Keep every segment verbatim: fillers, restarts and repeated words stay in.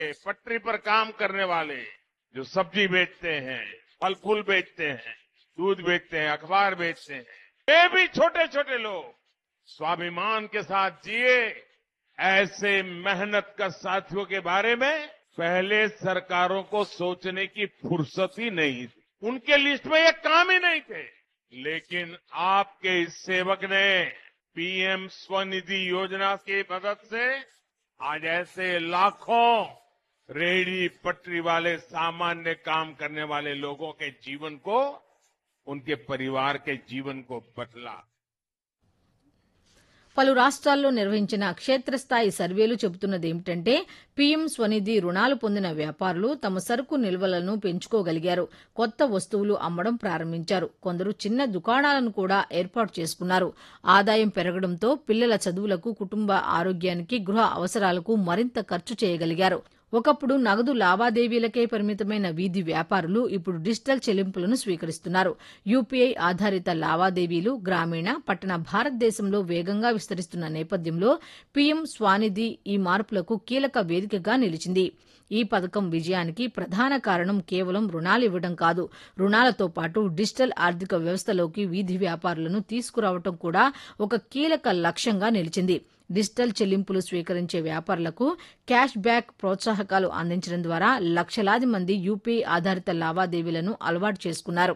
पटरी पर काम करने वाले जो सब्जी बेचते हैं, फल फूल बेचते हैं, दूध बेचते हैं, अखबार बेचते हैं, ये भी छोटे छोटे लोग स्वाभिमान के साथ जिए। ऐसे मेहनत कर साथियों के बारे में पहले सरकारों को सोचने की फुर्सत ही नहीं थी, उनके लिस्ट में ये काम ही नहीं थे। लेकिन आपके इस सेवक ने पीएम स्वनिधि योजना की मदद से आज ऐसे लाखों रेहड़ी पटरी वाले सामान्य काम करने वाले लोगों के जीवन को, उनके परिवार के जीवन को बदला। పలు రాష్ట్రాల్లో నిర్వహించిన క్షేత్రస్థాయి సర్వేలు చెబుతున్నదేమిటంటే పీఎం స్వనిధి రుణాలు పొందిన వ్యాపారులు తమ సరుకు నిల్వలను పెంచుకోగలిగారు, కొత్త వస్తువులు అమ్మడం ప్రారంభించారు, కొందరు చిన్న దుకాణాలను కూడా ఏర్పాటు చేసుకున్నారు. ఆదాయం పెరగడంతో పిల్లల చదువులకు, కుటుంబ ఆరోగ్యానికి, గృహ అవసరాలకు మరింత ఖర్చు చేయగలిగారు. ఒకప్పుడు నగదు లావాదేవీలకే పరిమితమైన వీధి వ్యాపారులు ఇప్పుడు డిజిటల్ చెల్లింపులను స్వీకరిస్తున్నారు. యూపీఐ ఆధారిత లావాదేవీలు గ్రామీణ, పట్టణ భారతదేశంలో వేగంగా విస్తరిస్తున్న నేపథ్యంలో పీఎం స్వానిధి ఈ మార్పులకు కీలక వేదికగా నిలిచింది. ఈ పథకం విజయానికి ప్రధాన కారణం కేవలం రుణాలు ఇవ్వడం కాదు, రుణాలతో పాటు డిజిటల్ ఆర్థిక వ్యవస్థలోకి వీధి వ్యాపారులను తీసుకురావడం కూడా ఒక కీలక లక్ష్యంగా నిలిచింది. డిజిటల్ చెల్లింపులు స్వీకరించే వ్యాపారులకు క్యాష్ బ్యాక్ ప్రోత్సాహకాలు అందించడం ద్వారా లక్షలాది మంది యూపీఐ ఆధారిత లావాదేవీలను అలవాటు చేసుకున్నారు.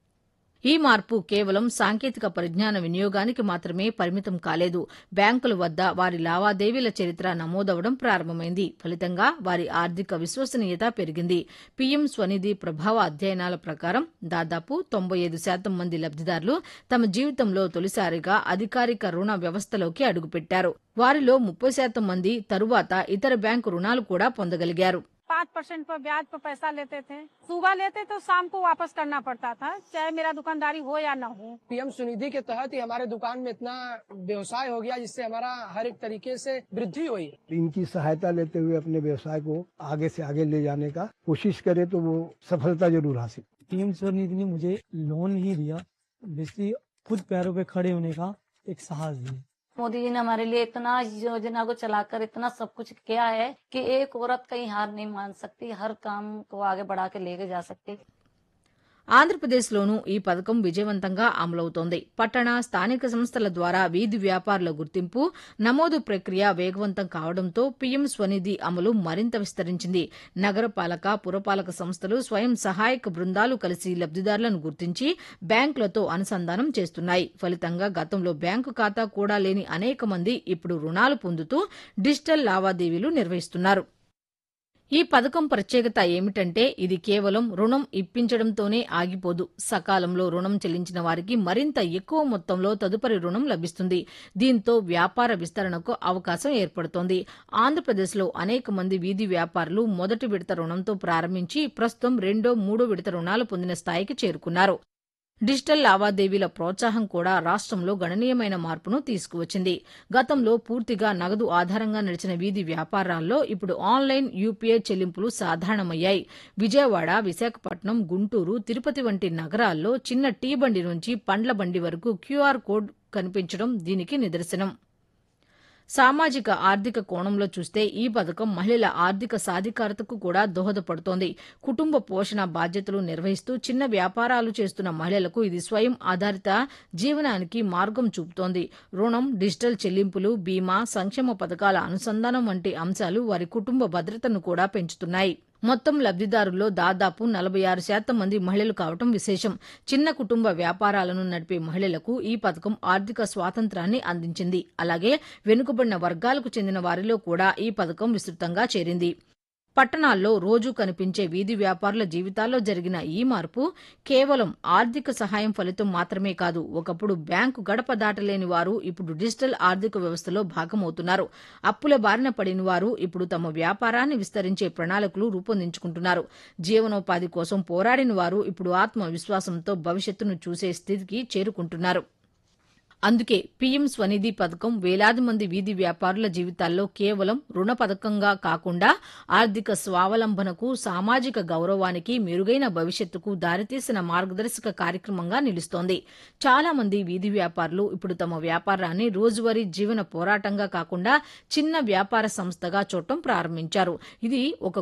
ఈ మార్పు కేవలం సాంకేతిక పరిజ్ఞాన వినియోగానికి మాత్రమే పరిమితం కాలేదు. బ్యాంకుల వద్ద వారి లావాదేవీల చరిత్ర నమోదవడం ప్రారంభమైంది. ఫలితంగా వారి ఆర్థిక విశ్వసనీయత పెరిగింది. పీఎం స్వనిధి ప్రభావ అధ్యయనాల ప్రకారం దాదాపు తొంభై ఐదు శాతం మంది లబ్దిదారులు తమ జీవితంలో తొలిసారిగా అధికారిక రుణ వ్యవస్థలోకి అడుగుపెట్టారు. వారిలో ముప్పై శాతం మంది తరువాత ఇతర బ్యాంకు రుణాలు కూడా పొందగలిగారు. पाँच परसेंट पर ब्याज पर पैसा लेते थे, सुबह लेते तो शाम को वापस करना पड़ता था, चाहे मेरा दुकानदारी हो या न हो। पीएम सुनिधि के तहत ही हमारे दुकान में इतना व्यवसाय हो गया जिससे हमारा हर एक तरीके से वृद्धि हुई। इनकी सहायता लेते हुए अपने व्यवसाय को आगे से आगे ले जाने का कोशिश करे तो वो सफलता जरूर हासिल। पीएम स्वनिधि ने मुझे लोन ही दिया, बेसिकली खुद पैरों पे खड़े होने का एक साहस दिया। मोदी जी ने हमारे लिए इतना योजना को चलाकर इतना सब कुछ किया है कि एक औरत कहीं हार नहीं मान सकती, हर काम को आगे बढ़ा के लेके जा सकती। ఆంధ్రప్రదేశ్లోనూ ఈ పథకం విజయవంతంగా అమలవుతోంది. పట్టణ, స్థానిక సంస్థల ద్వారా వీధి వ్యాపారుల గుర్తింపు, నమోదు ప్రక్రియ వేగవంతం కావడంతో పీఎం స్వనిధి అమలు మరింత విస్తరించింది. నగరపాలక, పురపాలక సంస్థలు, స్వయం సహాయక బృందాలు కలిసి లబ్దిదారులను గుర్తించి బ్యాంకులతో అనుసంధానం చేస్తున్నాయి. ఫలితంగా గతంలో బ్యాంకు ఖాతా కూడా లేని అనేక మంది ఇప్పుడు రుణాలు పొందుతూ డిజిటల్ లావాదేవీలు నిర్వహిస్తున్నారు. ఈ పథకం ప్రత్యేకత ఏమిటంటే ఇది కేవలం రుణం ఇప్పించడంతోనే ఆగిపోదు. సకాలంలో రుణం చెల్లించిన వారికి మరింత ఎక్కువ మొత్తంలో తదుపరి రుణం లభిస్తుంది. దీంతో వ్యాపార విస్తరణకు అవకాశం ఏర్పడుతోంది. ఆంధ్రప్రదేశ్లో అనేక మంది వీధి వ్యాపారులు మొదటి విడత రుణంతో ప్రారంభించి ప్రస్తుతం రెండో, మూడో విడత రుణాలు పొందిన స్థాయికి చేరుకున్నారు. డిజిటల్ లావాదేవీల ప్రోత్సాహం కూడా రాష్ట్రంలో గణనీయమైన మార్పును తీసుకువచ్చింది. గతంలో పూర్తిగా నగదు ఆధారంగా నడిచిన వీధి వ్యాపారాల్లో ఇప్పుడు ఆన్లైన్ యూపీఐ చెల్లింపులు సాధారణమయ్యాయి. విజయవాడ, విశాఖపట్నం, గుంటూరు, తిరుపతి వంటి నగరాల్లో చిన్న టీ బండి నుంచి పండ్ల బండి వరకు క్యూఆర్ కోడ్ కనిపించడం దీనికి నిదర్శనం. సామాజిక ఆర్థిక కోణంలో చూస్తే ఈ పథకం మహిళల ఆర్థిక సాధికారతకు కూడా దోహదపడుతోంది. కుటుంబ పోషణ బాధ్యతలు నిర్వహిస్తూ చిన్న వ్యాపారాలు చేస్తున్న మహిళలకు ఇది స్వయం ఆధారిత జీవనానికి మార్గం చూపుతోంది. రుణం, డిజిటల్ చెల్లింపులు, బీమా, సంక్షేమ పథకాల అనుసంధానం వంటి అంశాలు వారి కుటుంబ భద్రతను కూడా పెంచుతున్నాయి. మొత్తం లబ్దిదారుల్లో దాదాపు నలభై ఆరు శాతం మంది మహిళలు కావడం విశేషం. చిన్న కుటుంబ వ్యాపారాలను నడిపే మహిళలకు ఈ పథకం ఆర్థిక స్వాతంత్రాన్ని అందించింది. అలాగే వెనుకబడిన వర్గాలకు చెందిన వారిలో కూడా ఈ పథకం విస్తృతంగా చేరింది. పట్టణాల్లో రోజూ కనిపించే వీధి వ్యాపారుల జీవితాల్లో జరిగిన ఈ మార్పు కేవలం ఆర్థిక సహాయం ఫలితం మాత్రమే కాదు. ఒకప్పుడు బ్యాంకు గడప దాటలేని వారు ఇప్పుడు డిజిటల్ ఆర్థిక వ్యవస్థలో భాగమవుతున్నారు. అప్పుల బారిన పడిన వారు ఇప్పుడు తమ వ్యాపారాన్ని విస్తరించే ప్రణాళికలు రూపొందించుకుంటున్నారు. జీవనోపాధి కోసం పోరాడిన వారు ఇప్పుడు ఆత్మవిశ్వాసంతో భవిష్యత్తును చూసే స్థితికి చేరుకుంటున్నారు. అందుకే పీఎం స్వనిధి పథకం వేలాది మంది వీధి వ్యాపారుల జీవితాల్లో కేవలం రుణ పథకంగా కాకుండా ఆర్థిక స్వావలంబనకు, సామాజిక గౌరవానికి, మెరుగైన భవిష్యత్తుకు దారితీసిన మార్గదర్శక కార్యక్రమంగా నిలుస్తోంది. చాలా మంది వీధి వ్యాపారులు ఇప్పుడు తమ వ్యాపారాన్ని రోజువారీ జీవన పోరాటంగా కాకుండా చిన్న వ్యాపార సంస్థగా చూడటం ప్రారంభించారు. ఇది ఒక